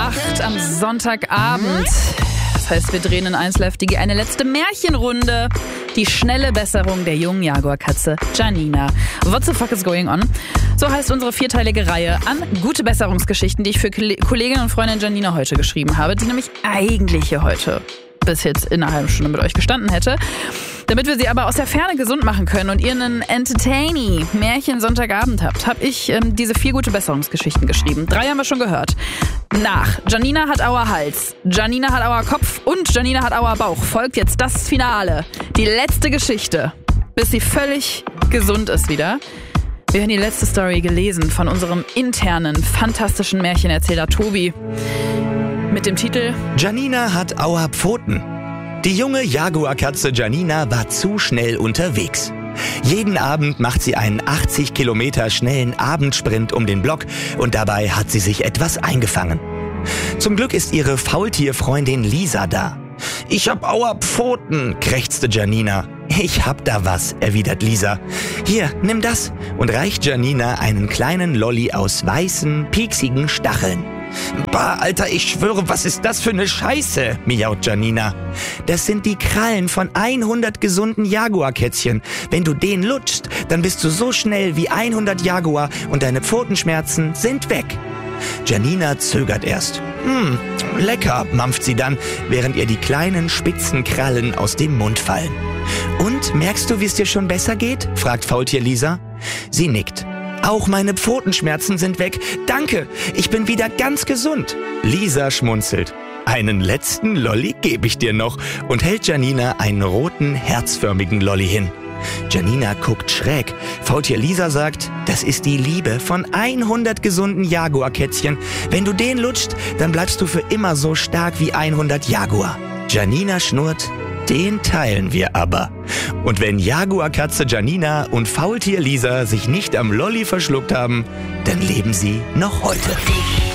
8 am Sonntagabend. Das heißt, wir drehen in 1 Live Digi eine letzte Märchenrunde. Die schnelle Besserung der jungen Jaguar-Katze Janina. What the fuck is going on? So heißt unsere 4-teilige Reihe an gute Besserungsgeschichten, die ich für Kollegin und Freundin Janina heute geschrieben habe, die nämlich eigentlich hier heute bis jetzt in einer halben Stunde mit euch gestanden hätte. Damit wir sie aber aus der Ferne gesund machen können und ihr einen entertaining Märchen-Sonntagabend habt, habe ich diese 4 gute Besserungsgeschichten geschrieben. 3 haben wir schon gehört. Nach Janina hat Auer Hals, Janina hat Auer Kopf und Janina hat Auer Bauch folgt jetzt das Finale. Die letzte Geschichte, bis sie völlig gesund ist wieder. Wir haben die letzte Story gelesen von unserem internen, fantastischen Märchenerzähler Tobi. Mit dem Titel Janina hat Auer Pfoten. Die junge Jaguar-Katze Janina war zu schnell unterwegs. Jeden Abend macht sie einen 80 Kilometer schnellen Abendsprint um den Block und dabei hat sie sich etwas eingefangen. Zum Glück ist ihre Faultierfreundin Lisa da. »Ich hab Auer Pfoten«, krächzte Janina. »Ich hab da was«, erwidert Lisa. »Hier, nimm das« und reicht Janina einen kleinen Lolli aus weißen, pieksigen Stacheln. »Bah, Alter, ich schwöre, was ist das für eine Scheiße?«, miaut Janina. »Das sind die Krallen von 100 gesunden Jaguarkätzchen. Wenn du den lutschst, dann bist du so schnell wie 100 Jaguar und deine Pfotenschmerzen sind weg.« Janina zögert erst. Lecker«, mampft sie dann, während ihr die kleinen spitzen Krallen aus dem Mund fallen. »Und, merkst du, wie es dir schon besser geht?«, fragt Faultier Lisa. Sie nickt. »Auch meine Pfotenschmerzen sind weg. Danke, ich bin wieder ganz gesund.« Lisa schmunzelt. »Einen letzten Lolli gebe ich dir noch« und hält Janina einen roten, herzförmigen Lolli hin. Janina guckt schräg. Faultier Lisa sagt, das ist die Liebe von 100 gesunden Jaguarkätzchen. Wenn du den lutschst, dann bleibst du für immer so stark wie 100 Jaguar. Janina schnurrt, den teilen wir aber. Und wenn Jaguar-Katze Janina und Faultier Lisa sich nicht am Lolli verschluckt haben, dann leben sie noch heute.